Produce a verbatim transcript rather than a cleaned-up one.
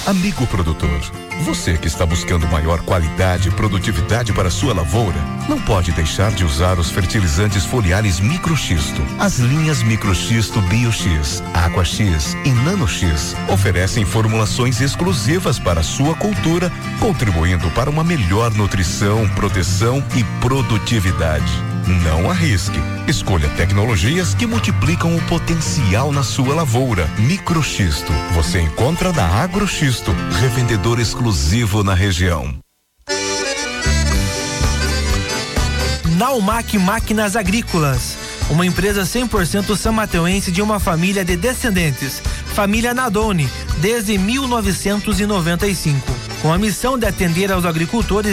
Amigo produtor, você que está buscando maior qualidade e produtividade para sua lavoura, não pode deixar de usar os fertilizantes foliares Microxisto. As linhas Microxisto BioX, AquaX e NanoX oferecem formulações exclusivas para a sua cultura, contribuindo para uma melhor nutrição, proteção e produtividade. Não arrisque. Escolha tecnologias que multiplicam o potencial na sua lavoura. Microxisto. Você encontra na Agroxisto, revendedor exclusivo na região. Naumac Máquinas Agrícolas, uma empresa cem por cento são-mateuense de uma família de descendentes, família Nadoni, desde mil novecentos e noventa e cinco, com a missão de atender aos agricultores